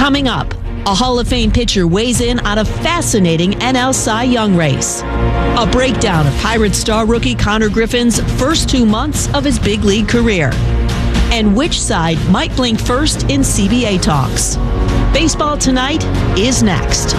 Coming up, a Hall of Fame pitcher weighs in on a fascinating NL Cy Young race. A breakdown of Pirates star rookie Connor Griffin's first 2 months of his big league career. And which side might blink first in CBA talks. Baseball Tonight is next.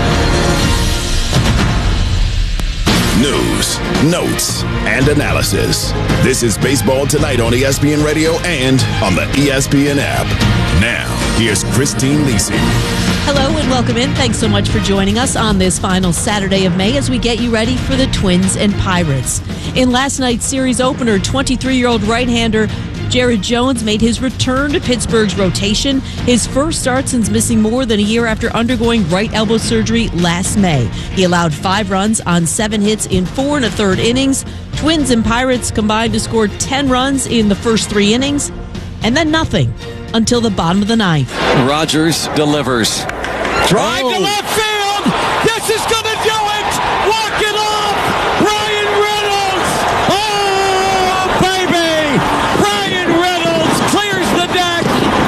News, notes, and analysis. This is Baseball Tonight on ESPN Radio and on the ESPN app. Now, here's Christine Lisi. Hello and welcome in. Thanks so much for joining us on this final Saturday of May as we get you ready for the Twins and Pirates. In last night's series opener, 23-year-old right-hander Jared Jones made his return to Pittsburgh's rotation, his first start since missing more than a year after undergoing right elbow surgery last May. He allowed 5 runs on 7 hits in 4 1/3 innings. Twins and Pirates combined to score 10 runs in the first 3 innings, and then nothing until the bottom of the 9th. Rogers delivers. Drive to left field. This is going to do it. Walk it off. Bryan Reynolds. Oh, baby. Bryan Reynolds clears the deck.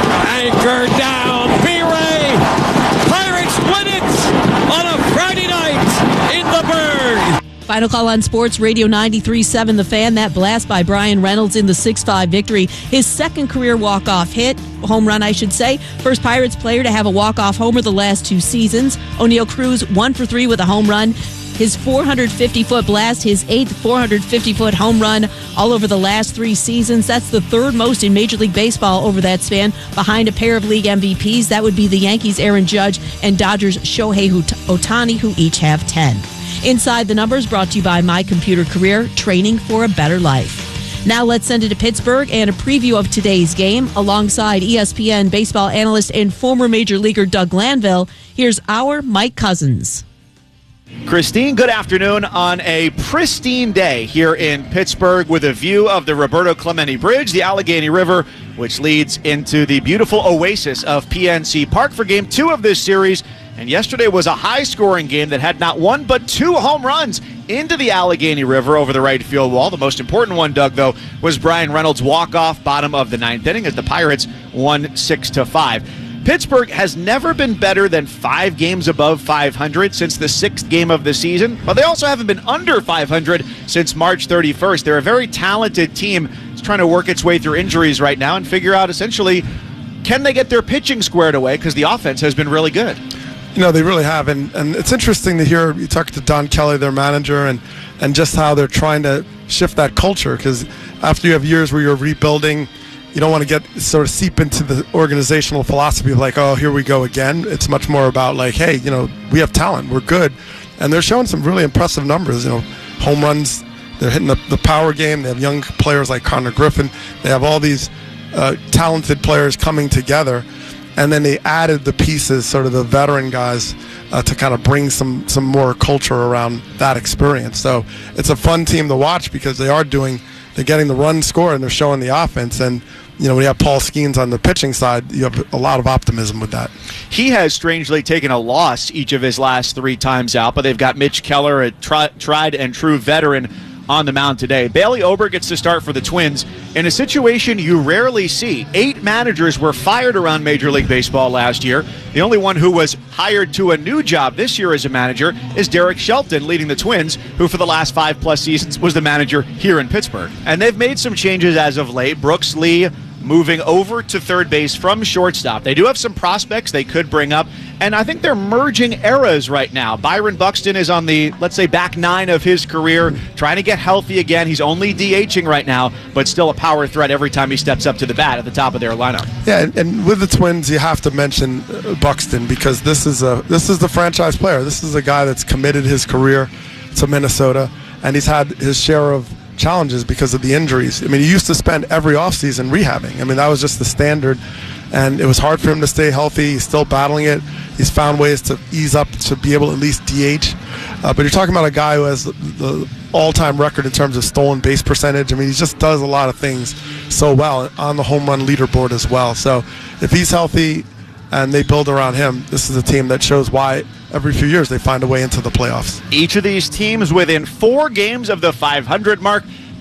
Anchor down. B-Ray. Pirates win it on a Friday night in the Berg. Final call on Sports Radio 93.7 The Fan. That blast by Bryan Reynolds in the 6-5 victory. His second career walk-off home run, I should say. First Pirates player to have a walk-off homer the last 2 seasons. O'Neal Cruz 1 for 3 with a home run. His 450-foot blast, his 8th 450-foot home run all over the last 3 seasons. That's the 3rd most in Major League Baseball over that span, behind a pair of league MVPs. That would be the Yankees' Aaron Judge and Dodgers' Shohei Ohtani, who each have 10. Inside the Numbers, brought to you by My Computer Career, training for a better life. Now let's send it to Pittsburgh and a preview of today's game. Alongside ESPN baseball analyst and former Major Leaguer Doug Glanville, here's our Mike Cousins. Christine, good afternoon on a pristine day here in Pittsburgh with a view of the Roberto Clemente Bridge, the Allegheny River, which leads into the beautiful oasis of PNC Park for Game 2 of this series. And yesterday was a high-scoring game that had not 1 but 2 home runs into the Allegheny River over the right field wall. The most important one, Doug, though, was Bryan Reynolds' walk-off bottom of the 9th inning as the Pirates won 6-5. Pittsburgh has never been better than 5 games above 500 since the 6th game of the season, but they also haven't been under 500 since March 31st. They're a very talented team. It's trying to work its way through injuries right now and figure out, essentially, can they get their pitching squared away, because the offense has been really good. You know, they really have, and it's interesting to hear you talk to Don Kelly, their manager, and just how they're trying to shift that culture, because after you have years where you're rebuilding, you don't want to get sort of seep into the organizational philosophy of like, oh, here we go again. It's much more about like, hey, you know, we have talent, we're good, and they're showing some really impressive numbers. You know, home runs, they're hitting the power game. They have young players like Connor Griffin. They have all these talented players coming together. And then they added the pieces, sort of the veteran guys, to kind of bring some more culture around that experience. So it's a fun team to watch because they're getting the run score and they're showing the offense. And, you know, when you have Paul Skeens on the pitching side, you have a lot of optimism with that. He has strangely taken a loss each of his last 3 times out, but they've got Mitch Keller, a tried and true veteran, on the mound today. Bailey Ober gets to start for the Twins in a situation you rarely see. 8 managers were fired around Major League Baseball last year. The only one who was hired to a new job this year as a manager is Derek Shelton, leading the Twins, who for the last 5+ seasons was the manager here in Pittsburgh. And they've made some changes as of late. Brooks Lee moving over to third base from shortstop. They do have some prospects they could bring up, and I think they're merging eras right now. Byron Buxton is on the, let's say, back 9 of his career, trying to get healthy again. He's only DHing right now, but still a power threat every time he steps up to the bat at the top of their lineup. Yeah, and with the Twins, you have to mention Buxton, because this is the franchise player. This is a guy that's committed his career to Minnesota, and he's had his share of challenges because of the injuries. I mean, he used to spend every offseason rehabbing. I mean, that was just the standard, and it was hard for him to stay healthy. He's still battling it. He's found ways to ease up to be able to at least DH. But you're talking about a guy who has the all-time record in terms of stolen base percentage. I mean, he just does a lot of things so well on the home run leaderboard as well. So if he's healthy and they build around him, this is a team that shows why every few years they find a way into the playoffs. Each of these teams within 4 games of the 500 mark.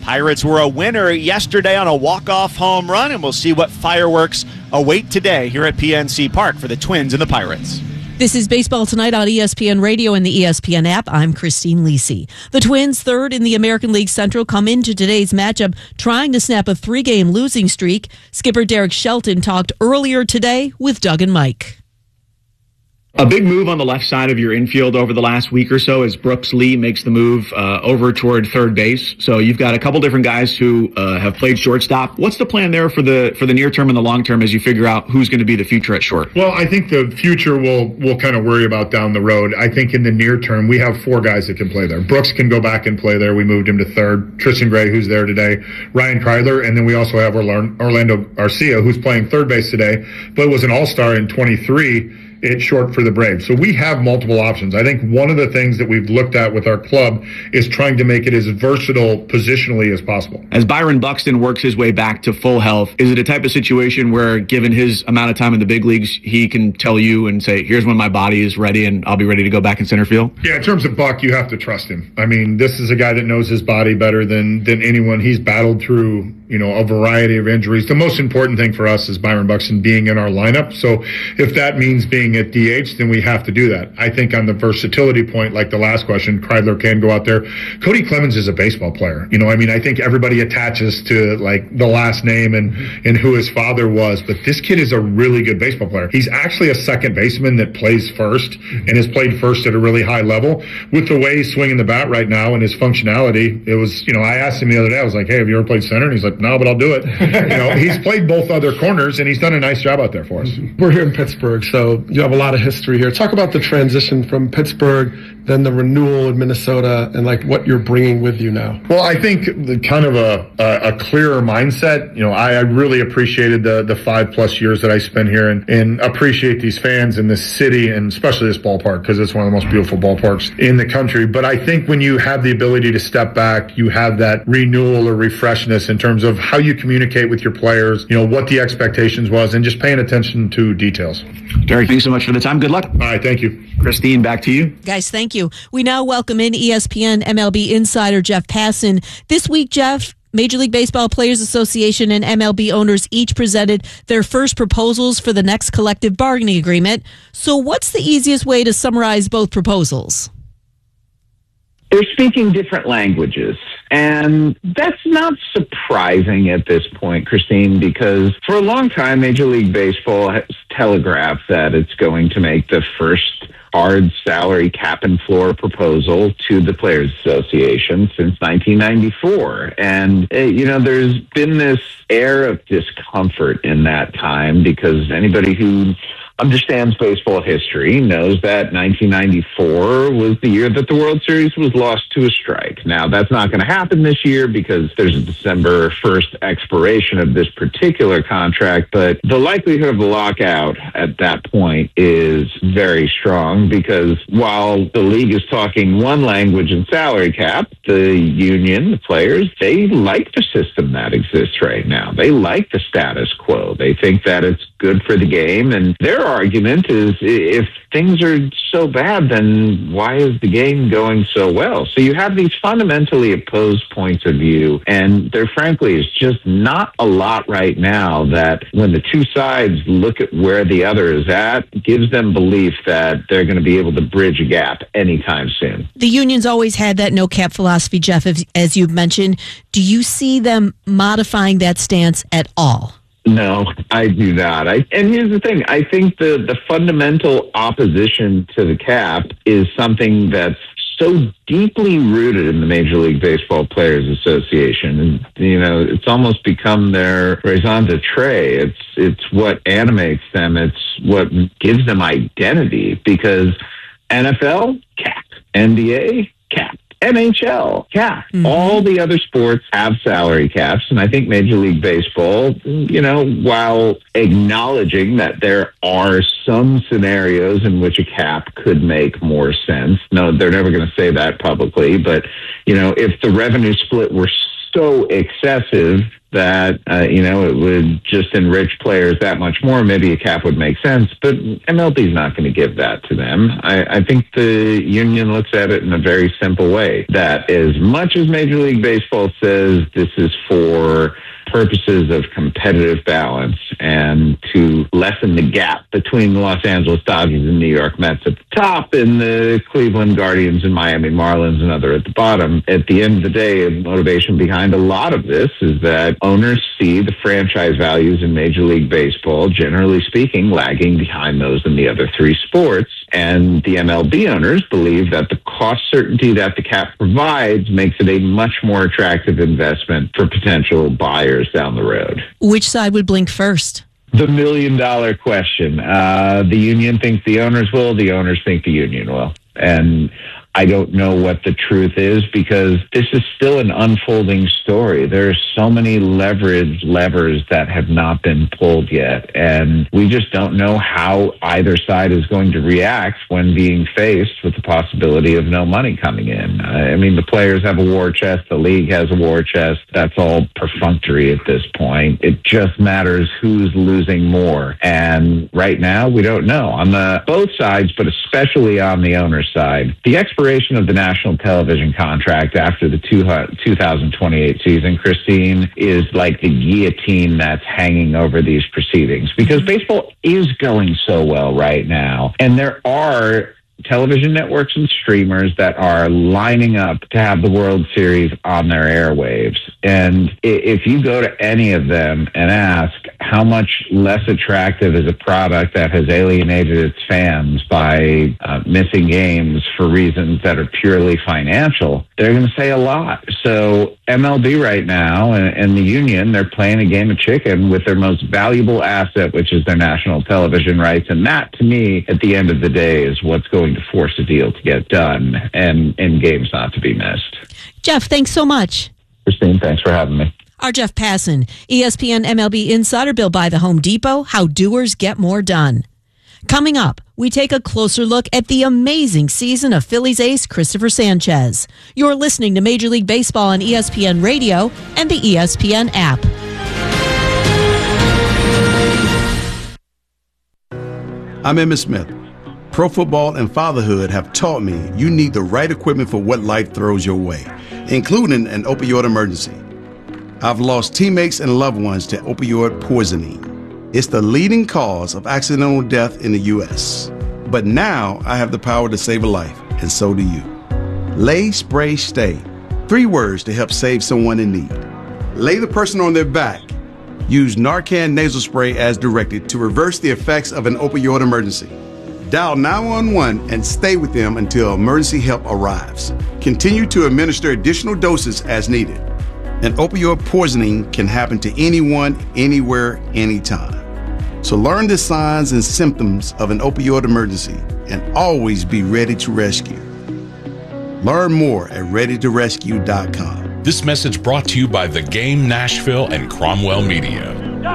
Pirates were a winner yesterday on a walk-off home run, and we'll see what fireworks await today here at PNC Park for the Twins and the Pirates. This is Baseball Tonight on ESPN Radio and the ESPN app. I'm Christine Lisi. The Twins, third in the American League Central, come into today's matchup trying to snap a 3-game losing streak. Skipper Derek Shelton talked earlier today with Doug and Mike. A big move on the left side of your infield over the last week or so as Brooks Lee makes the move over toward third base. So you've got a couple different guys who have played shortstop. What's the plan there for the near term and the long term as you figure out who's going to be the future at short? Well, I think the future we'll kind of worry about down the road. I think in the near term, we have 4 guys that can play there. Brooks can go back and play there. We moved him to third. Tristan Gray, who's there today. Ryan Kreidler, and then we also have Orlando Arcia, who's playing third base today, but was an all-star in 23. It's short for the Braves. So we have multiple options. I think one of the things that we've looked at with our club is trying to make it as versatile positionally as possible. As Byron Buxton works his way back to full health, is it a type of situation where, given his amount of time in the big leagues, he can tell you and say, here's when my body is ready and I'll be ready to go back in center field? Yeah, in terms of Buck, you have to trust him. I mean, this is a guy that knows his body better than anyone. He's battled through, a variety of injuries. The most important thing for us is Byron Buxton being in our lineup. So if that means being at DH, then we have to do that. I think on the versatility point, like the last question, Kreidler can go out there. Cody Clemens is a baseball player. I think everybody attaches to like the last name and who his father was, but this kid is a really good baseball player. He's actually a second baseman that plays first and has played first at a really high level. With the way he's swinging the bat right now and his functionality, it was, I asked him the other day, I was like, hey, have you ever played center? And he's like, no, but I'll do it. He's played both other corners and he's done a nice job out there for us. We're here in Pittsburgh, so you have a lot of history here. Talk about the transition from Pittsburgh, then the renewal in Minnesota, and like what you're bringing with you now. Well, I think the kind of a clearer mindset. I really appreciated the 5+ years that I spent here and appreciate these fans in this city and especially this ballpark because it's one of the most beautiful ballparks in the country. But I think when you have the ability to step back, you have that renewal or refreshness in terms of how you communicate with your players, what the expectations was, and just paying attention to details. Derek, thanks so much for the time. Good luck. All right, thank you. Christine, back to you. Guys, thank you. We now welcome in ESPN MLB insider Jeff Passan. This week, Jeff, Major League Baseball Players Association and MLB owners each presented their first proposals for the next collective bargaining agreement. So what's the easiest way to summarize both proposals? They're speaking different languages. And that's not surprising at this point, Christine, because for a long time, Major League Baseball has telegraphed that it's going to make the first hard salary cap and floor proposal to the Players Association since 1994. And, there's been this air of discomfort in that time because anybody who understands baseball history knows that 1994 was the year that the World Series was lost to a strike. Now, that's not going to happen this year because there's a December 1st expiration of this particular contract, but the likelihood of a lockout at that point is very strong because while the league is talking one language in salary cap, the union, the players, they like the system that exists right now. They like the status quo. They think that it's good for the game, and their argument is if things are so bad, then why is the game going so well? So you have these fundamentally opposed points of view, and there frankly is just not a lot right now that when the two sides look at where the other is at, gives them belief that they're going to be able to bridge a gap anytime soon. The union's always had that no cap philosophy, Jeff, as you've mentioned. Do you see them modifying that stance at all? No, I do not. And here's the thing. I think the fundamental opposition to the cap is something that's so deeply rooted in the Major League Baseball Players Association. And, it's almost become their raison d'etre. It's what animates them. It's what gives them identity because NFL, cap. NBA, cap. NHL, cap. Mm-hmm. All the other sports have salary caps, and I think Major League Baseball, while acknowledging that there are some scenarios in which a cap could make more sense. No, they're never going to say that publicly, but, if the revenue split were so excessive that, it would just enrich players that much more. Maybe a cap would make sense, but MLB's not going to give that to them. I think the union looks at it in a very simple way, that as much as Major League Baseball says this is for purposes of competitive balance and to lessen the gap between the Los Angeles Dodgers and New York Mets at the top and the Cleveland Guardians and Miami Marlins and other at the bottom. At the end of the day, the motivation behind a lot of this is that owners see the franchise values in Major League Baseball, generally speaking, lagging behind those in the other three sports. And the MLB owners believe that the cost certainty that the cap provides makes it a much more attractive investment for potential buyers down the road. Which side would blink first? The $1 million question. The union thinks the owners will. The owners think the union will. And I don't know what the truth is, because this is still an unfolding story. There are so many levers that have not been pulled yet, and we just don't know how either side is going to react when being faced with the possibility of no money coming in. I mean, the players have a war chest, the league has a war chest. That's all perfunctory at this point. It just matters who's losing more, and right now we don't know. On both sides, but especially on the owner's side, the expiration of the national television contract after the 2028 season, Christine, is like the guillotine that's hanging over these proceedings, because baseball is going so well right now, and there are television networks and streamers that are lining up to have the World Series on their airwaves. And if you go to any of them and ask how much less attractive is a product that has alienated its fans by missing games for reasons that are purely financial, they're going to say a lot. So MLB right now and the union, they're playing a game of chicken with their most valuable asset, which is their national television rights. And that, to me, at the end of the day, is what's going to force a deal to get done and games not to be missed. Jeff, thanks so much. Christine, thanks for having me. Our Jeff Passan, ESPN MLB Insider, built by the Home Depot, how doers get more done. Coming up, we take a closer look at the amazing season of Phillies ace Christopher Sanchez. You're listening to Major League Baseball on ESPN Radio and the ESPN app. I'm Emmitt Smith. Pro football and fatherhood have taught me you need the right equipment for what life throws your way, including an opioid emergency. I've lost teammates and loved ones to opioid poisoning. It's the leading cause of accidental death in the U.S. But now I have the power to save a life, and so do you. Lay, Spray, Stay. 3 words to help save someone in need. Lay the person on their back. Use Narcan nasal spray as directed to reverse the effects of an opioid emergency. Dial 911 and stay with them until emergency help arrives. Continue to administer additional doses as needed. An opioid poisoning can happen to anyone, anywhere, anytime. So learn the signs and symptoms of an opioid emergency and always be ready to rescue. Learn more at readytorescue.com. This message brought to you by The Game Nashville and Cromwell Media.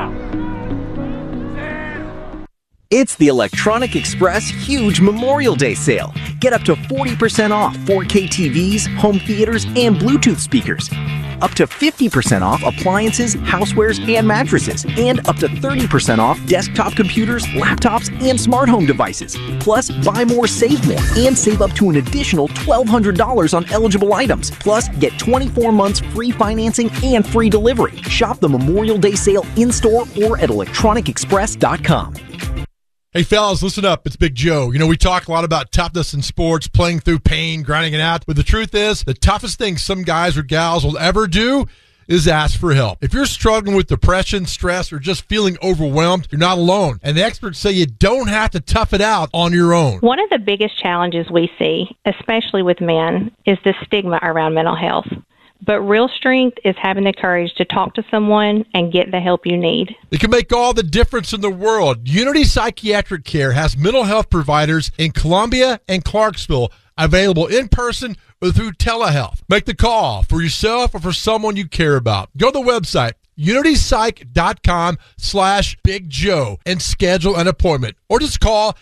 It's the Electronic Express huge Memorial Day sale. Get up to 40% off 4K TVs, home theaters, and Bluetooth speakers. Up to 50% off appliances, housewares, and mattresses. And up to 30% off desktop computers, laptops, and smart home devices. Plus, buy more, save more, and save up to an additional $1,200 on eligible items. Plus, get 24 months free financing and free delivery. Shop the Memorial Day sale in-store or at electronicexpress.com. Hey, fellas, listen up. It's Big Joe. You know, we talk a lot about toughness in sports, playing through pain, grinding it out. But the truth is, the toughest thing some guys or gals will ever do is ask for help. If you're struggling with depression, stress, or just feeling overwhelmed, you're not alone. And the experts say you don't have to tough it out on your own. One of the biggest challenges we see, especially with men, is the stigma around mental health. But real strength is having the courage to talk to someone and get the help you need. It can make all the difference in the world. Unity Psychiatric Care has mental health providers in Columbia and Clarksville available in person or through telehealth. Make the call for yourself or for someone you care about. Go to the website, unitypsych.com/Big Joe, and schedule an appointment. Or just call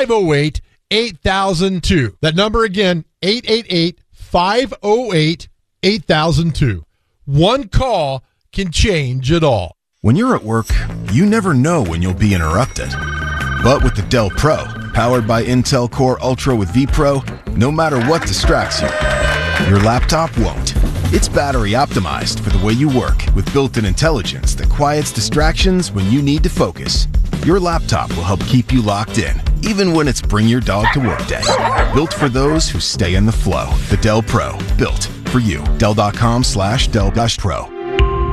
888-508-8002. That number again, 888-508-8002. 8002. One call can change it all. When you're at work, you never know when you'll be interrupted. But with the Dell Pro, powered by Intel Core Ultra with vPro, no matter what distracts you, your laptop won't. It's battery optimized for the way you work with built-in intelligence that quiets distractions when you need to focus. Your laptop will help keep you locked in, even when it's bring your dog to work day. Built for those who stay in the flow. The Dell Pro, built for you. Dell.com/Dell-Pro.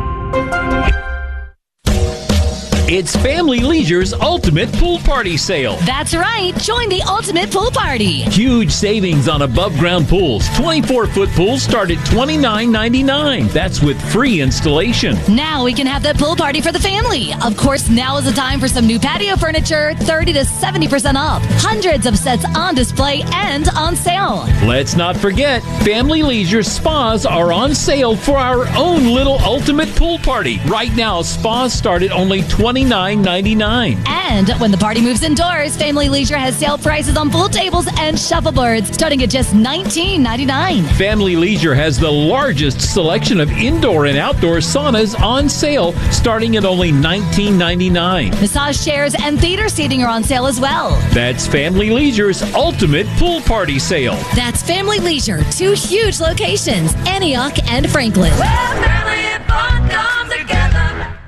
It's Family Leisure's Ultimate Pool Party Sale. That's right. Join the Ultimate Pool Party. Huge savings on above-ground pools. 24-foot pools start at $29.99. That's with free installation. Now we can have that pool party for the family. Of course, now is the time for some new patio furniture, 30 to 70% off. Hundreds of sets on display and on sale. Let's not forget, Family Leisure spas are on sale for our own little Ultimate Pool Party. Right now, spas start at only $29.99. And when the party moves indoors, Family Leisure has sale prices on pool tables and shuffleboards starting at just $19.99. Family Leisure has the largest selection of indoor and outdoor saunas on sale starting at only $19.99. Massage chairs and theater seating are on sale as well. That's Family Leisure's Ultimate Pool Party Sale. That's Family Leisure, 2 huge locations, Antioch and Franklin. Family and fun come together.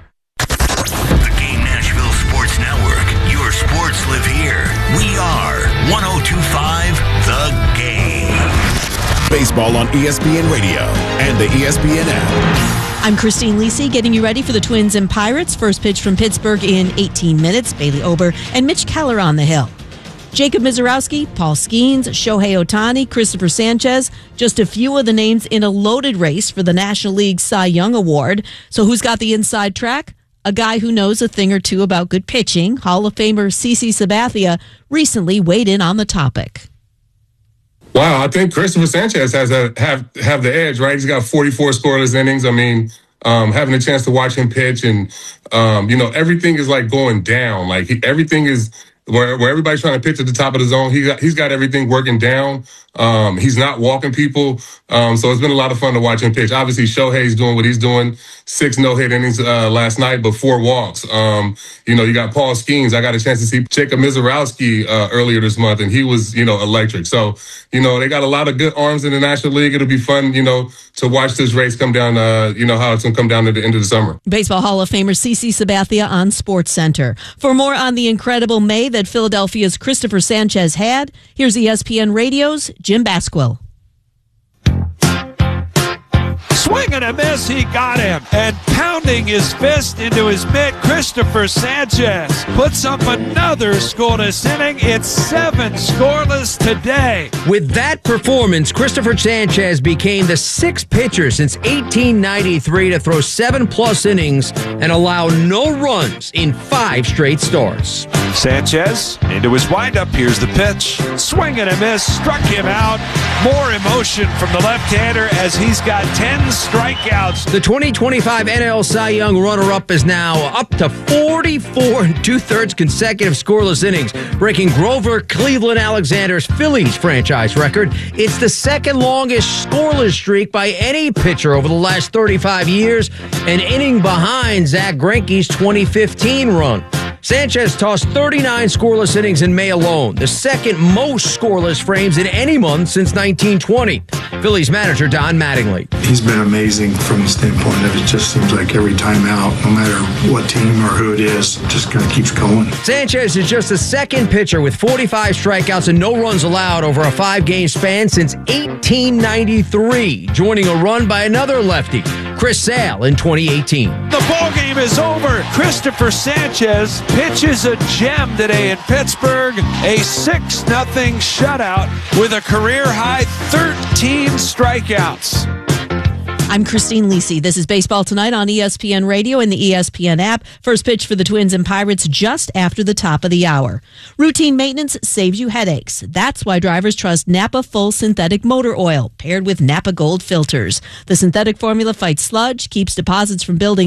Network. Your sports live here. We are 102.5 The Game. Baseball on ESPN Radio and the ESPN app. I'm Christine Lisi, getting you ready for the Twins and Pirates. First pitch from Pittsburgh in 18 minutes. Bailey Ober and Mitch Keller on the hill. Jacob Misiorowski, Paul Skeens, Shohei Ohtani, Christopher Sanchez, just a few of the names in a loaded race for the National League Cy Young Award. So who's got the inside track? A guy who knows a thing or two about good pitching. Hall of Famer CC Sabathia recently weighed in on the topic. Wow, I think Christopher Sanchez has have the edge, right? He's got 44 scoreless innings. I mean, having a chance to watch him pitch and, everything is like going down. Like everything is where everybody's trying to pitch at the top of the zone. He's got everything working down. He's not walking people. So it's been a lot of fun to watch him pitch. Obviously, Shohei's doing what he's doing. 6 no-hit innings last night, but 4 walks. You got Paul Skeens. I got a chance to see Jacob Misiorowski earlier this month, and he was, electric. So, they got a lot of good arms in the National League. It'll be fun, to watch this race come down, how it's going to come down at the end of the summer. Baseball Hall of Famer CC Sabathia on SportsCenter. For more on the incredible May that Philadelphia's Christopher Sanchez had, here's ESPN Radio's Jim Basquill. Swing and a miss, he got him. And pounding his fist into his mitt, Christopher Sanchez puts up another scoreless inning. It's 7 scoreless today. With that performance, Christopher Sanchez became the 6th pitcher since 1893 to throw 7+ innings and allow no runs in 5 straight starts. Sanchez into his windup. Here's the pitch. Swing and a miss, struck him out. More emotion from the left-hander as he's got 10 strikeouts. The 2025 NL Cy Young runner-up is now up to 44 2/3 consecutive scoreless innings, breaking Grover Cleveland Alexander's Phillies franchise record. It's the 2nd longest scoreless streak by any pitcher over the last 35 years, an inning behind Zach Greinke's 2015 run. Sanchez tossed 39 scoreless innings in May alone, the 2nd most scoreless frames in any month since 1920. Phillies manager Don Mattingly. He's been amazing from the standpoint of it just seems like every time out, no matter what team or who it is, just kind of keeps going. Sanchez is just the 2nd pitcher with 45 strikeouts and no runs allowed over a 5-game span since 1893, joining a run by another lefty, Chris Sale, in 2018. The ball game is over. Christopher Sanchez pitches a gem today in Pittsburgh, a 6-0 shutout with a career-high 13 strikeouts. I'm Christine Lisi. This is Baseball Tonight on ESPN Radio and the ESPN app. First pitch for the Twins and Pirates just after the top of the hour. Routine maintenance saves you headaches. That's why drivers trust Napa Full Synthetic Motor Oil, paired with Napa Gold filters. The synthetic formula fights sludge, keeps deposits from building up,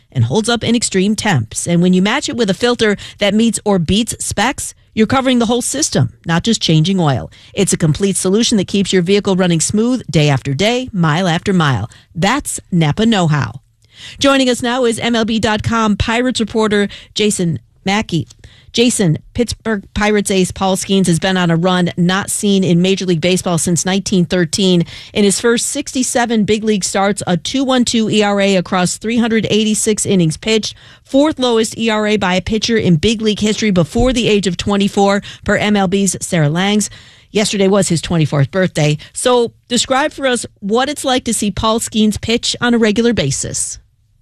and holds up in extreme temps. And when you match it with a filter that meets or beats specs, you're covering the whole system, not just changing oil. It's a complete solution that keeps your vehicle running smooth day after day, mile after mile. That's Napa know-how. Joining us now is MLB.com Pirates reporter Jason Mackey. Jason, Pittsburgh Pirates ace Paul Skeens has been on a run not seen in Major League Baseball since 1913. In his first 67 big league starts, a 2.12 ERA across 386 innings pitched, fourth lowest ERA by a pitcher in big league history before the age of 24 per MLB's Sarah Langs. Yesterday was his 24th birthday. So describe for us what it's like to see Paul Skeens pitch on a regular basis.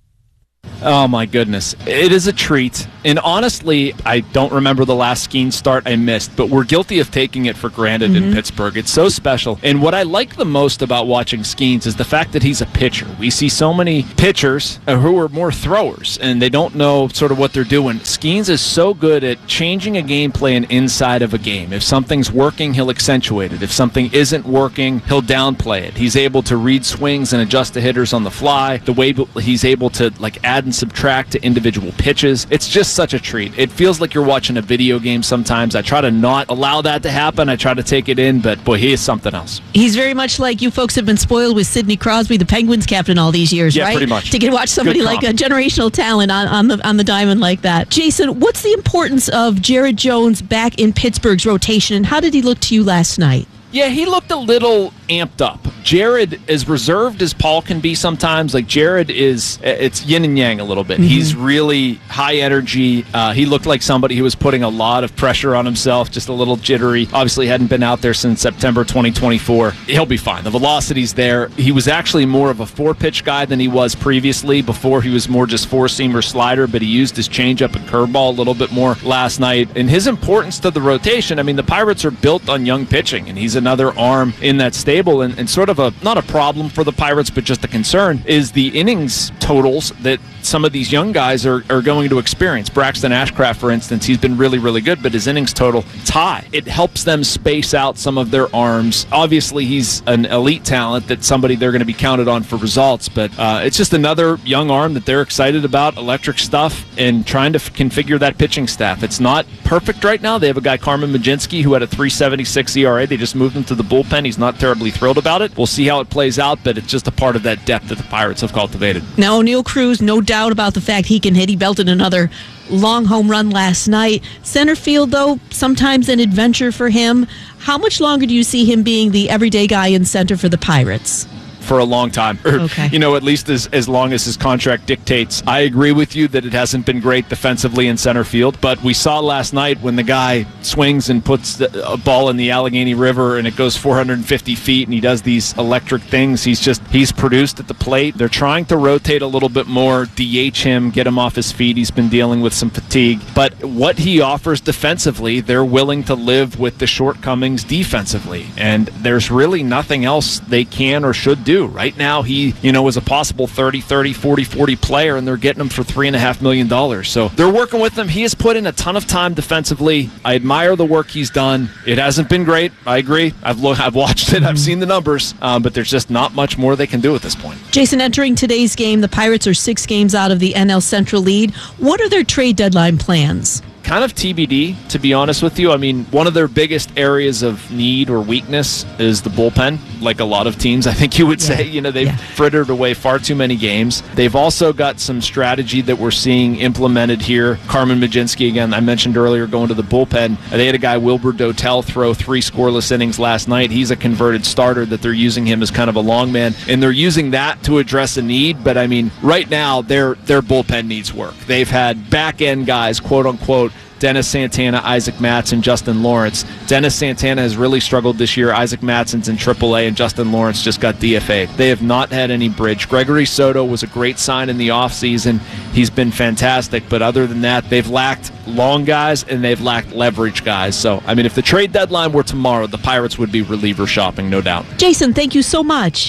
Oh, my goodness. It is a treat. And honestly, I don't remember the last Skeens start I missed, but we're guilty of taking it for granted in Pittsburgh. It's so special. And what I like the most about watching Skeens is the fact that he's a pitcher. We see so many pitchers who are more throwers, and they don't know sort of what they're doing. Skeens is so good at changing a game plan inside of a game. If something's working, he'll accentuate it. If something isn't working, he'll downplay it. He's able to read swings and adjust the hitters on the fly. The way he's able to add and subtract to individual pitches. It's just such a treat. It feels like you're watching a video game sometimes. I try to not allow that to happen. I try to take it in, but boy, he is something else. He's very much like you folks have been spoiled with Sidney Crosby, the Penguins captain, all these years, right? Yeah, pretty much. To get to watch somebody like a generational talent on the diamond like that. Jason, what's the importance of Jared Jones back in Pittsburgh's rotation, and how did he look to you last night? Yeah, he looked a little amped up. Jared, as reserved as Paul can be sometimes, Jared it's yin and yang a little bit. He's really high energy. He looked like somebody who was putting a lot of pressure on himself, just a little jittery. Obviously hadn't been out there since September 2024. He'll be fine. The velocity's there. He was actually more of a four-pitch guy than he was previously. Before, he was more just four-seam or slider, but he used his changeup and curveball a little bit more last night. And his importance to the rotation, the Pirates are built on young pitching, and he's another arm in that stable, and sort of not a problem for the Pirates, but just a concern is the innings totals that some of these young guys are going to experience. Braxton Ashcraft, for instance, he's been really, really good, but his innings total, it's high. It helps them space out some of their arms. Obviously, he's an elite talent that somebody they're going to be counted on for results, but it's just another young arm that they're excited about, electric stuff, and trying to configure that pitching staff. It's not perfect right now. They have a guy, Carmen Mlodzinski, who had a 3.76 ERA. They just moved him to the bullpen. He's not terribly thrilled about it. We'll see how it plays out, but it's just a part of that depth that the Pirates have cultivated. Now, O'Neal Cruz, no doubt about the fact he can hit. He belted another long home run last night. Center field, though, sometimes an adventure for him. How much longer do you see him being the everyday guy in center for the Pirates? For a long time, or okay. At least as long as his contract dictates. I agree with you that it hasn't been great defensively in center field, but we saw last night when the guy swings and puts a ball in the Allegheny River and it goes 450 feet and he does these electric things. He's produced at the plate. They're trying to rotate a little bit more, DH him, get him off his feet. He's been dealing with some fatigue, but what he offers defensively, they're willing to live with the shortcomings defensively, and there's really nothing else they can or should do. Right now, he, is a possible 30, 40 player, and they're getting him for $3.5 million. So they're working with him. He has put in a ton of time defensively. I admire the work he's done. It hasn't been great. I agree. I've watched it. I've seen the numbers, but there's just not much more they can do at this point. Jason, entering today's game, the Pirates are 6 games out of the NL Central lead. What are their trade deadline plans? Kind of TBD, to be honest with you. One of their biggest areas of need or weakness is the bullpen, like a lot of teams, I think you would say. They've frittered away far too many games. They've also got some strategy that we're seeing implemented here. Carmen Mlodzinski, again, I mentioned earlier, going to the bullpen. They had a guy, Wilbur Dotel, throw 3 scoreless innings last night. He's a converted starter that they're using him as kind of a long man, and they're using that to address a need. But, right now, their bullpen needs work. They've had back-end guys, quote-unquote, Dennis Santana, Isaac Mattson, Justin Lawrence. Dennis Santana has really struggled this year. Isaac Mattson's in AAA, and Justin Lawrence just got DFA'd. They have not had any bridge. Gregory Soto was a great sign in the offseason. He's been fantastic, but other than that, they've lacked long guys and they've lacked leverage guys. So, if the trade deadline were tomorrow, the Pirates would be reliever shopping, no doubt. Jason, thank you so much.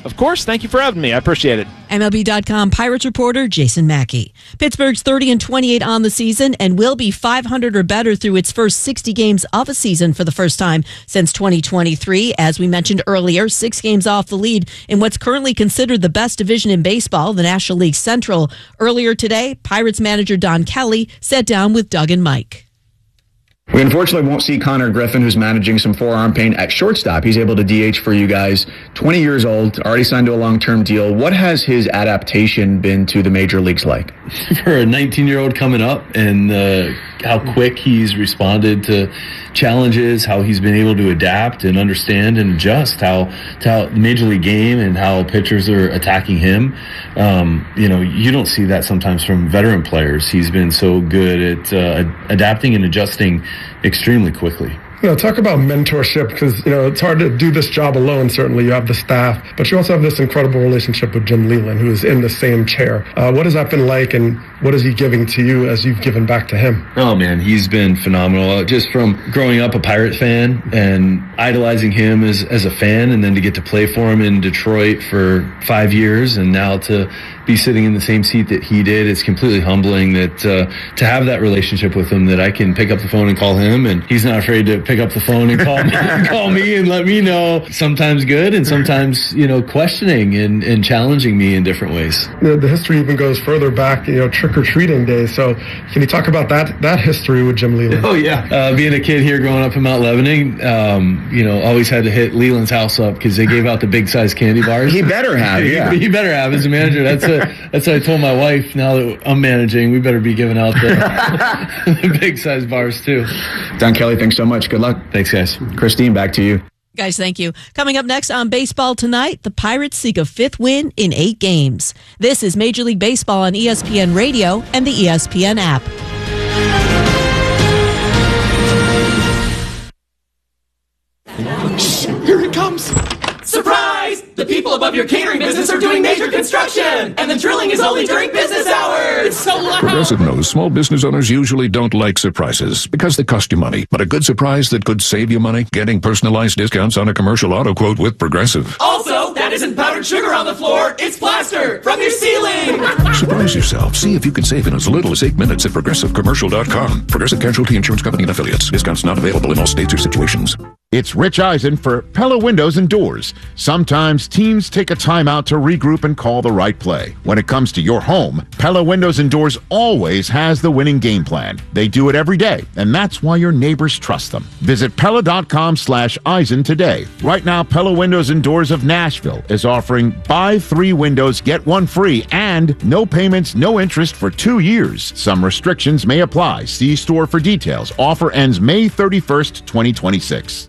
Of course. Thank you for having me. I appreciate it. MLB.com Pirates reporter Jason Mackey. Pittsburgh's 30-28 on the season and will be 500 or better through its first 60 games of a season for the first time since 2023. As we mentioned earlier, 6 games off the lead in what's currently considered the best division in baseball, the National League Central. Earlier today, Pirates manager Don Kelly sat down with Doug and Mike. We unfortunately won't see Connor Griffin, who's managing some forearm pain at shortstop. He's able to DH for you guys. 20 years old, already signed to a long-term deal. What has his adaptation been to the major leagues like? For a 19-year-old coming up, and how quick he's responded to challenges, how he's been able to adapt and understand and adjust how the major league game and how pitchers are attacking him. You don't see that sometimes from veteran players. He's been so good at adapting and adjusting extremely quickly. Talk about mentorship, because, it's hard to do this job alone. Certainly you have the staff, but you also have this incredible relationship with Jim Leyland, who is in the same chair. What has that been like, and what is he giving to you as you've given back to him? Oh, man, he's been phenomenal. Just from growing up a Pirate fan and idolizing him as a fan, and then to get to play for him in Detroit for 5 years, and now to be sitting in the same seat that he did. It's completely humbling that to have that relationship with him, that I can pick up the phone and call him, and he's not afraid to pick up the phone and call me and let me know, sometimes good and sometimes questioning and challenging me in different ways. The history even goes further back, trick-or-treating days. So can you talk about that history with Jim Leyland? Oh yeah, being a kid here growing up in Mount Lebanon, always had to hit Leland's house up because they gave out the big size candy bars. He better have, yeah. He better have as a manager. That's what I told my wife. Now that I'm managing, we better be giving out the big size bars too. Don Kelly, thanks so much. Good luck. Thanks, guys. Christine, back to you. Guys, thank you. Coming up next on Baseball Tonight, the Pirates seek a 5th win in 8 games. This is Major League Baseball on ESPN Radio and the ESPN app. Shh, here it comes. Surprise! The people above your catering business are doing major construction, and the drilling is only during business hours. It's so loud. Progressive knows small business owners usually don't like surprises because they cost you money. But a good surprise that could save you money? Getting personalized discounts on a commercial auto quote with Progressive. Also, that isn't powdered sugar on the floor. It's plaster from your ceiling. Surprise yourself. See if you can save in as little as 8 minutes at ProgressiveCommercial.com. Progressive Casualty Insurance Company and Affiliates. Discounts not available in all states or situations. It's Rich Eisen for Pella Windows and Doors. Sometimes teams take a timeout to regroup and call the right play. When it comes to your home, Pella Windows and Doors always has the winning game plan. They do it every day, and that's why your neighbors trust them. Visit Pella.com/Eisen today. Right now, Pella Windows and Doors of Nashville is offering buy 3 windows, get 1 free, and no payments, no interest for 2 years. Some restrictions may apply. See store for details. Offer ends May 31st, 2026.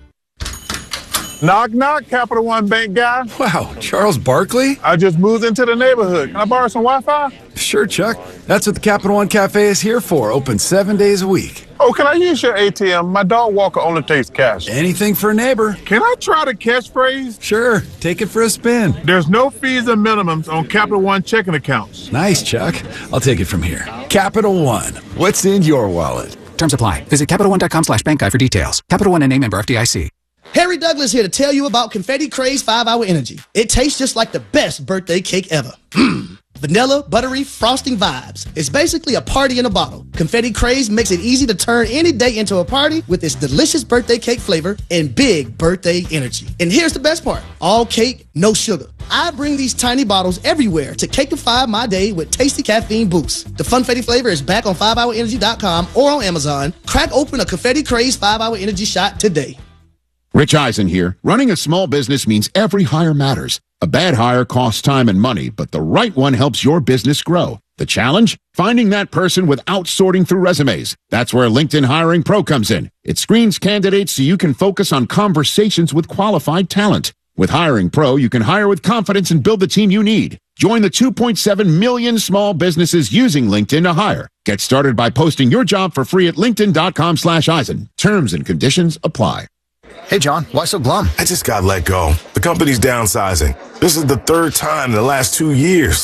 Knock, knock, Capital One Bank guy. Wow, Charles Barkley? I just moved into the neighborhood. Can I borrow some Wi-Fi? Sure, Chuck. That's what the Capital One Cafe is here for. Open 7 days a week. Oh, can I use your ATM? My dog walker only takes cash. Anything for a neighbor. Can I try the catchphrase? Sure, take it for a spin. There's no fees or minimums on Capital One checking accounts. Nice, Chuck. I'll take it from here. Capital One. What's in your wallet? Terms apply. Visit CapitalOne.com/bankguide for details. Capital One and name member FDIC. Harry Douglas here to tell you about Confetti Craze 5-Hour Energy. It tastes just like the best birthday cake ever. Vanilla, buttery, frosting vibes. It's basically a party in a bottle. Confetti Craze makes it easy to turn any day into a party with its delicious birthday cake flavor and big birthday energy. And here's the best part. All cake, no sugar. I bring these tiny bottles everywhere to cakeify my day with tasty caffeine boosts. The Funfetti flavor is back on 5hourenergy.com or on Amazon. Crack open a Confetti Craze 5-Hour Energy shot today. Rich Eisen here. Running a small business means every hire matters. A bad hire costs time and money, but the right one helps your business grow. The challenge? Finding that person without sorting through resumes. That's where LinkedIn Hiring Pro comes in. It screens candidates so you can focus on conversations with qualified talent. With Hiring Pro, you can hire with confidence and build the team you need. Join the 2.7 million small businesses using LinkedIn to hire. Get started by posting your job for free at linkedin.com/Eisen. Terms and conditions apply. Hey, John, why so glum? I just got let go. The company's downsizing. This is the 3rd time in the last 2 years.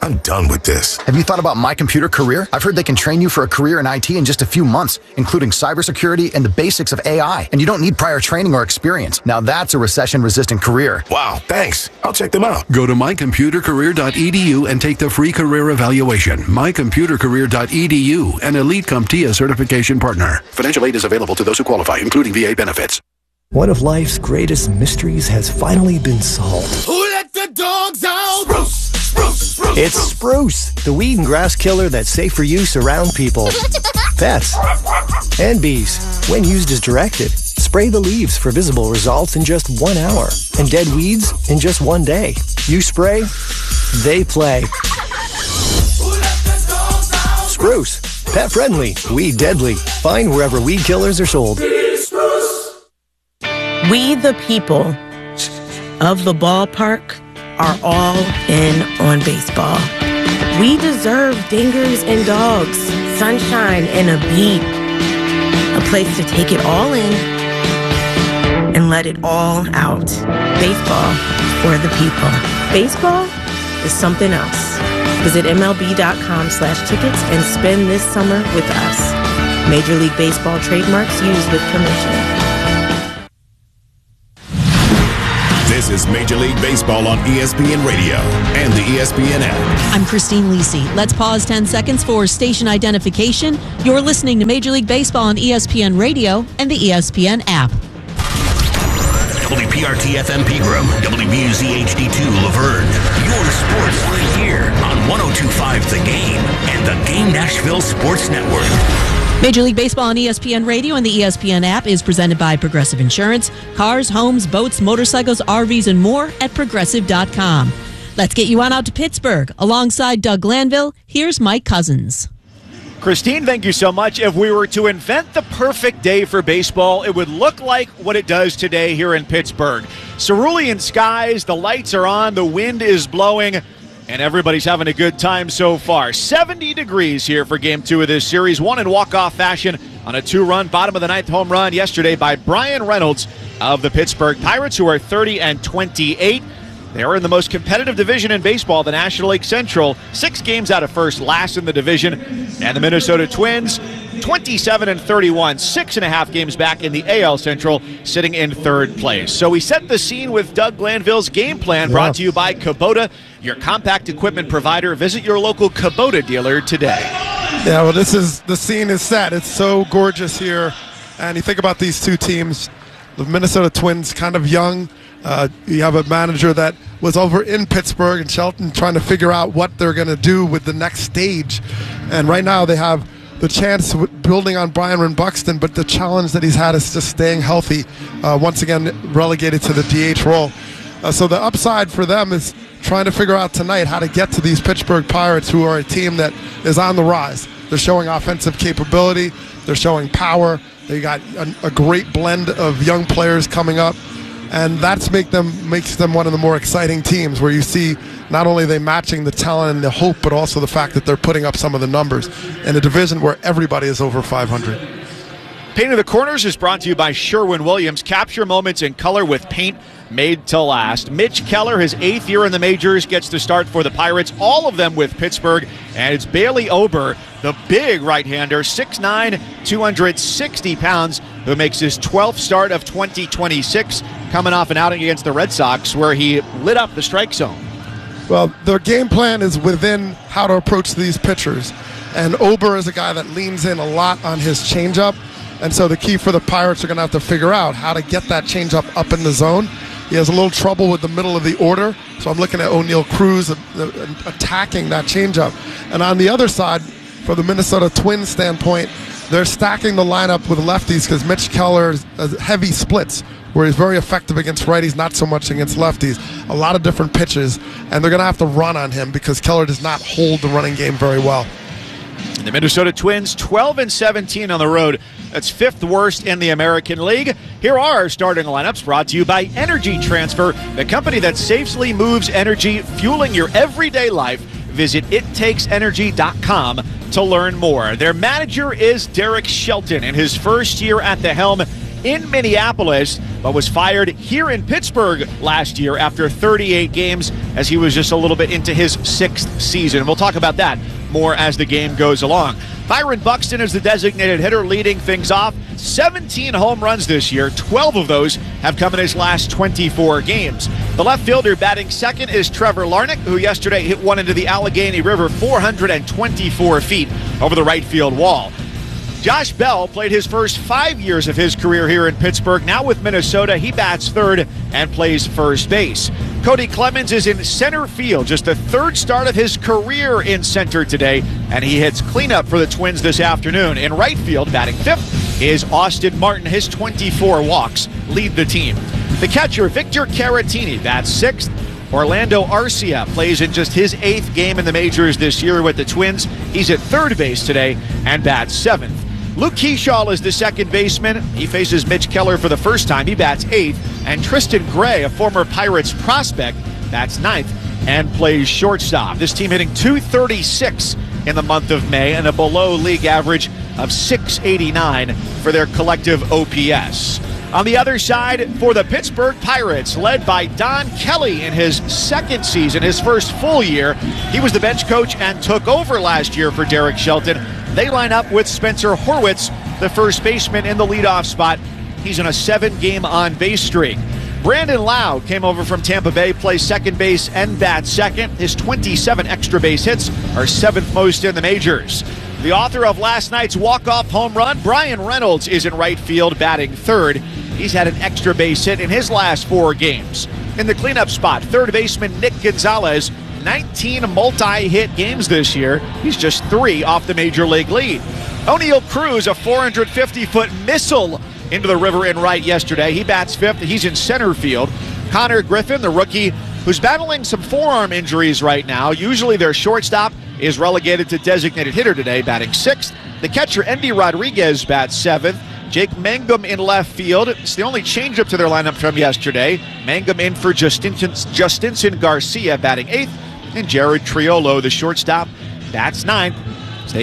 I'm done with this. Have you thought about My Computer Career? I've heard they can train you for a career in IT in just a few months, including cybersecurity and the basics of AI. And you don't need prior training or experience. Now that's a recession-resistant career. Wow, thanks. I'll check them out. Go to mycomputercareer.edu and take the free career evaluation. Mycomputercareer.edu, an Elite CompTIA certification partner. Financial aid is available to those who qualify, including VA benefits. One of life's greatest mysteries has finally been solved. Who let the dogs out? Spruce, Spruce, Spruce. It's Spruce, the weed and grass killer that's safe for use around people, pets, and bees. When used as directed, spray the leaves for visible results in just 1 hour and dead weeds in just 1 day. You spray, they play. Spruce, pet friendly, weed deadly. Find wherever weed killers are sold. We, the people of the ballpark, are all in on baseball. We deserve dingers and dogs, sunshine and a beat, a place to take it all in and let it all out. Baseball for the people. Baseball is something else. Visit MLB.com/tickets and spend this summer with us. Major League Baseball trademarks used with permission. This is Major League Baseball on ESPN Radio and the ESPN app. I'm Christine Lisi. Let's pause 10 seconds for station identification. You're listening to Major League Baseball on ESPN Radio and the ESPN app. WPRT FM Pegram, WBUZ HD2 Laverne. Your sports right here on 102.5 The Game and the Game Nashville Sports Network. Major League Baseball on ESPN Radio and the ESPN app is presented by Progressive Insurance. Cars, homes, boats, motorcycles, RVs, and more at Progressive.com. Let's get you on out to Pittsburgh. Alongside Doug Glanville, here's Mike Cousins. Christine, thank you so much. If we were to invent the perfect day for baseball, it would look like what it does today here in Pittsburgh. Cerulean skies, the lights are on, the wind is blowing, and everybody's having a good time so far. 70 degrees here for Game 2 of this series. Won in walk-off fashion on a 2-run, bottom-of-the-ninth home run yesterday by Brian Reynolds of the Pittsburgh Pirates, who are 30-28. They are in the most competitive division in baseball, the National League Central. 6 games out of first, last in the division. And the Minnesota Twins, 27-31, 6.5 games back in the AL Central, sitting in third place. So we set the scene with Doug Glanville's game plan, brought to you by Kubota, your compact equipment provider. Visit your local Kubota dealer today. Yeah, well, the scene is set. It's so gorgeous here. And you think about these two teams, the Minnesota Twins, kind of young. You have a manager that was over in Pittsburgh and Shelton trying to figure out what they're going to do with the next stage. And right now they have the chance building on Byron Buxton, but the challenge that he's had is just staying healthy. Once again, relegated to the DH role. So the upside for them is trying to figure out tonight how to get to these Pittsburgh Pirates, who are a team that is on the rise. They're showing offensive capability. They're showing power. They got a great blend of young players coming up. And that's makes them one of the more exciting teams, where you see not only they matching the talent and the hope, but also the fact that they're putting up some of the numbers in a division where everybody is over 500. Painting the Corners is brought to you by Sherwin-Williams. Capture moments in color with paint made to last. Mitch Keller, his 8th year in the majors, gets the start for the Pirates, all of them with Pittsburgh. And it's Bailey Ober, the big right-hander, 6'9", 260 pounds, who makes his 12th start of 2026, coming off an outing against the Red Sox where he lit up the strike zone. Well, their game plan is within how to approach these pitchers. And Ober is a guy that leans in a lot on his changeup. And so the key for the Pirates are going to have to figure out how to get that changeup up in the zone. He has a little trouble with the middle of the order. So I'm looking at O'Neill Cruz attacking that changeup. And on the other side, from the Minnesota Twins standpoint, they're stacking the lineup with lefties because Mitch Keller has heavy splits, where he's very effective against righties, not so much against lefties. A lot of different pitches, and they're going to have to run on him because Keller does not hold the running game very well. The Minnesota Twins, 12-17 on the road. That's 5th worst in the American League. Here are our starting lineups, brought to you by Energy Transfer, the company that safely moves energy, fueling your everyday life. Visit ittakes.energy.com to learn more. Their manager is Derek Shelton. In his first year at the helm, in Minneapolis, but was fired here in Pittsburgh last year after 38 games as he was just a little bit into his 6th season. We'll talk about that more as the game goes along. Byron Buxton is the designated hitter leading things off. 17 home runs this year. 12 of those have come in his last 24 games. The left fielder batting second is Trevor Larnach, who yesterday hit one into the Allegheny River 424 feet over the right field wall. Josh Bell played his first 5 years of his career here in Pittsburgh. Now with Minnesota, he bats third and plays first base. Cody Clemens is in center field, just the third start of his career in center today, and he hits cleanup for the Twins this afternoon. In right field, batting fifth, is Austin Martin. His 24 walks lead the team. The catcher, Victor Caratini, bats sixth. Orlando Arcia plays in just his 8th game in the majors this year with the Twins. He's at third base today and bats seventh. Luke Keyshaw is the second baseman. He faces Mitch Keller for the first time. He bats 8th. And Tristan Gray, a former Pirates prospect, bats 9th and plays shortstop. This team hitting .236 in the month of May and a below league average of .689 for their collective OPS. On the other side, for the Pittsburgh Pirates, led by Don Kelly in his 2nd season, his first full year. He was the bench coach and took over last year for Derek Shelton. They line up with Spencer Horwitz, the first baseman, in the leadoff spot. He's on a 7-game on-base streak. Brandon Lowe came over from Tampa Bay, plays second base and bats second. His 27 extra base hits are 7th most in the majors. The author of last night's walk-off home run, Brian Reynolds, is in right field batting third. He's had an extra base hit in his last 4 games. In the cleanup spot, third baseman Nick Gonzalez, 19 multi-hit games this year. He's just 3 off the major league lead. O'Neal Cruz, a 450-foot missile into the river in right yesterday. He bats 5th. He's in center field. Connor Griffin, the rookie, who's battling some forearm injuries right now. Usually their shortstop is relegated to designated hitter today, batting 6th. The catcher, Endy Rodriguez, bats 7th. Jake Mangum in left field. It's the only changeup to their lineup from yesterday. Mangum in for Justinson Garcia, batting 8th. And Jared Triolo, the shortstop, bats 9th. So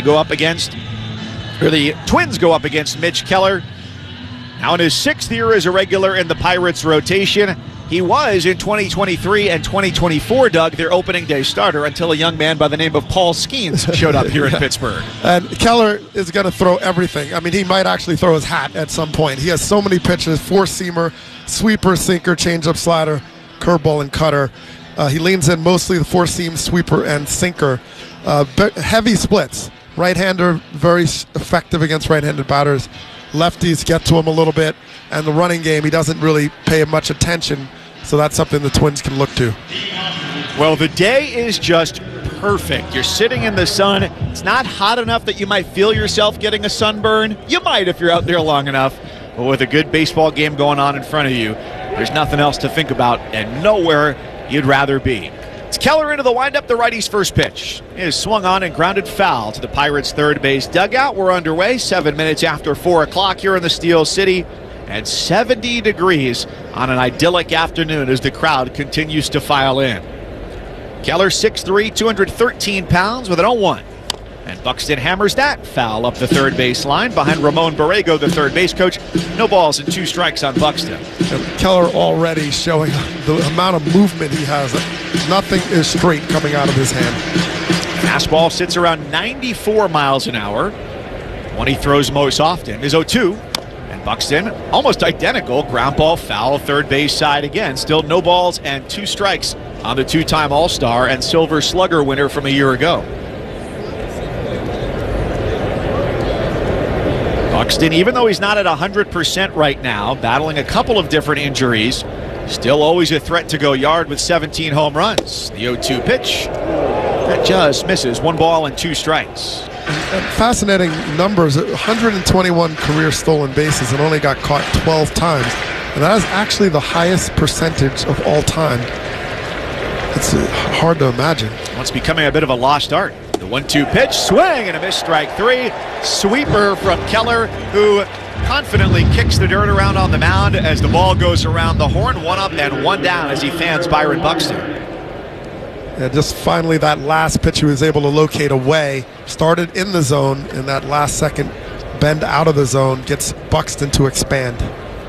the Twins go up against Mitch Keller. Now in his 6th year as a regular in the Pirates rotation. He was in 2023 and 2024, Doug, their opening day starter, until a young man by the name of Paul Skeens showed up here in Pittsburgh. And Keller is going to throw everything. I mean, he might actually throw his hat at some point. He has so many pitches: four-seamer, sweeper, sinker, changeup, slider, curveball, and cutter. He leans in mostly the four-seam, sweeper, and sinker. Heavy splits. Right-hander, very effective against right-handed batters. Lefties get to him a little bit. And the running game, he doesn't really pay much attention. So that's something the Twins can look to. Well, the day is just perfect. You're sitting in the sun. It's not hot enough that you might feel yourself getting a sunburn. You might if you're out there long enough. But with a good baseball game going on in front of you, there's nothing else to think about and nowhere you'd rather be. It's Keller into the windup. The righty's first pitch is swung on and grounded foul to the Pirates' third base dugout. We're underway 7 minutes after 4 o'clock here in the Steel City. And 70 degrees on an idyllic afternoon as the crowd continues to file in. Keller 6'3", 213 pounds with an 0-1. And Buxton hammers that foul up the third base line behind Ramon Borrego, the third base coach. No balls and 2 strikes on Buxton. And Keller already showing the amount of movement he has. Nothing is straight coming out of his hand. Fastball sits around 94 miles an hour. One he throws most often is 0-2. Buxton, almost identical, ground ball foul, third base side again. Still no balls and 2 strikes on the 2-time All-Star and Silver Slugger winner from a year ago. Buxton, even though he's not at 100% right now, battling a couple of different injuries, still always a threat to go yard with 17 home runs. The 0-2 pitch, that just misses. 1 ball and 2 strikes. And fascinating numbers, 121 career stolen bases and only got caught 12 times. And that is actually the highest percentage of all time. It's hard to imagine. Well, it's becoming a bit of a lost art. The 1-2 pitch, swing and a miss, strike 3. Sweeper from Keller, who confidently kicks the dirt around on the mound as the ball goes around the horn. 1 up and 1 down as he fans Byron Buxton. Yeah, just finally that last pitch he was able to locate away. Started in the zone, and that last second bend out of the zone gets Buxton to expand.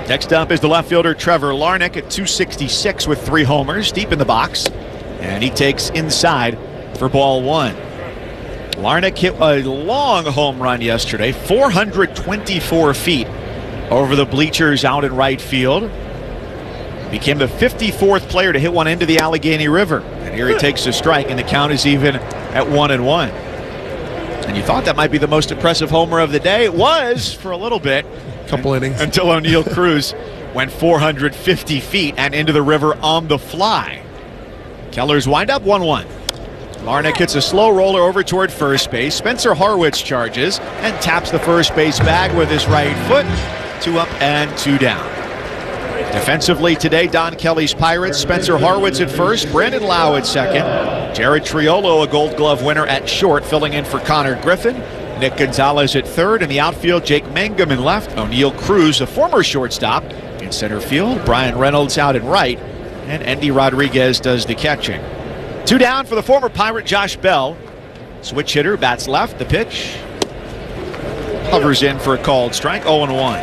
Next up is the left fielder Trevor Larnach at 266 with 3 homers, deep in the box. And he takes inside for ball 1. Larnach hit a long home run yesterday, 424 feet over the bleachers out in right field. Became the 54th player to hit one into the Allegheny River. And here he takes a strike, and the count is even at 1-1. And you thought that might be the most impressive homer of the day. It was for a little bit. Couple innings. Until O'Neill Cruz went 450 feet and into the river on the fly. Keller's windup 1-1. Larnach hits a slow roller over toward first base. Spencer Harwitz charges and taps the first base bag with his right foot. 2 up and 2 down. Defensively today, Don Kelly's Pirates. Spencer Harwitz at first, Brandon Lau at second. Jared Triolo, a Gold Glove winner, at short, filling in for Connor Griffin. Nick Gonzalez at third. In the outfield, Jake Mangum in left. O'Neill Cruz, a former shortstop, in center field. Brian Reynolds out in right. And Endy Rodriguez does the catching. 2 down for the former Pirate Josh Bell. Switch hitter, bats left. The pitch hovers in for a called strike. 0-1.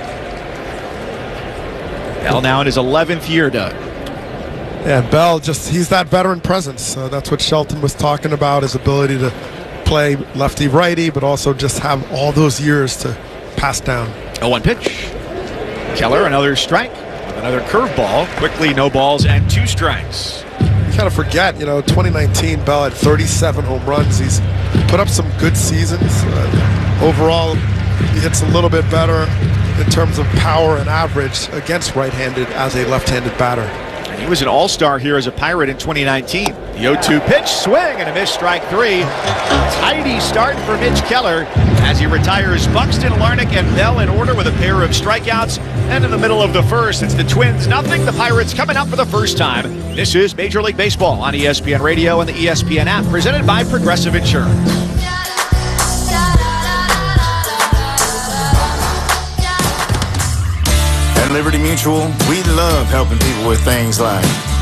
Bell now in his 11th year, Doug. Yeah, Bell, he's that veteran presence. That's what Shelton was talking about, his ability to play lefty-righty, but also just have all those years to pass down. 0-1 pitch. Keller, another strike with another curveball. Quickly, no balls and 2 strikes. You kind of forget, 2019, Bell had 37 home runs. He's put up some good seasons. Overall, he hits a little bit better in terms of power and average against right-handed as a left-handed batter. And he was an all-star here as a Pirate in 2019. The 0-2 pitch, swing, and a missed, strike 3. Tidy start for Mitch Keller as he retires Buxton, Larnach, and Bell in order with a pair of strikeouts. And in the middle of the first, it's the Twins 0. The Pirates coming up for the first time. This is Major League Baseball on ESPN Radio and the ESPN app, presented by Progressive Insurance. At Liberty Mutual, we love helping people with things like